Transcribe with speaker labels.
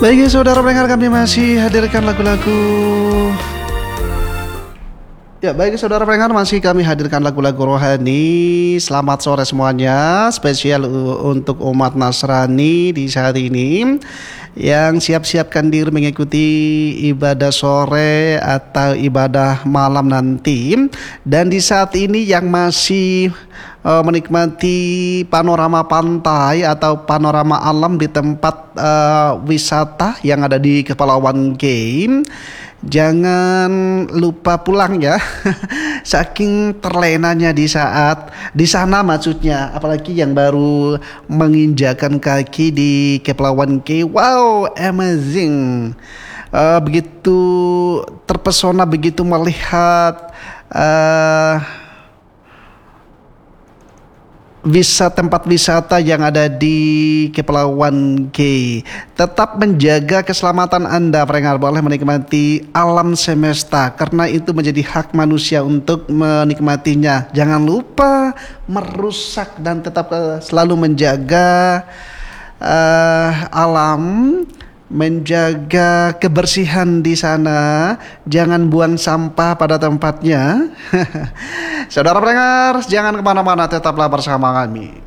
Speaker 1: Baik saudara pendengar, kami masih hadirkan lagu-lagu. Ya baik saudara pendengar, masih kami hadirkan lagu-lagu rohani. Selamat sore semuanya, spesial untuk umat Nasrani di saat ini yang siap-siapkan diri mengikuti ibadah sore atau ibadah malam nanti. Dan di saat ini yang masih menikmati panorama pantai atau panorama alam di tempat wisata yang ada di Kepulauan Game, jangan lupa pulang ya. Saking terlenanya di saat di sana maksudnya, apalagi yang baru menginjakan kaki di Kepulauan Game. Wow, amazing. Begitu terpesona, begitu melihat tempat wisata yang ada di Kepulauan G. Tetap menjaga keselamatan Anda, pendengar, boleh menikmati alam semesta karena itu menjadi hak manusia untuk menikmatinya. Jangan lupa merusak dan tetap selalu menjaga alam, menjaga kebersihan di sana. Jangan buang sampah pada tempatnya. Saudara pendengar, jangan kemana-mana, tetaplah bersama kami.